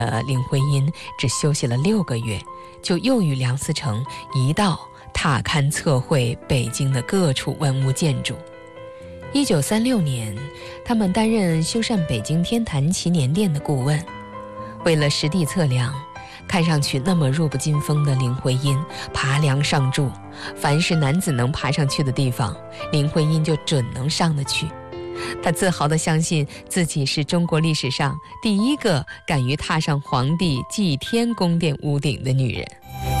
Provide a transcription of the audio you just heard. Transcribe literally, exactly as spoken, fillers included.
呃，林徽因只休息了六个月，就又与梁思成一道踏勘测绘北京的各处文物建筑。一九三六年，他们担任修缮北京天坛祈年殿的顾问。为了实地测量，看上去那么弱不禁风的林徽因爬梁上柱，凡是男子能爬上去的地方，林徽因就准能上得去。她自豪地相信自己是中国历史上第一个敢于踏上皇帝祭天宫殿屋顶的女人。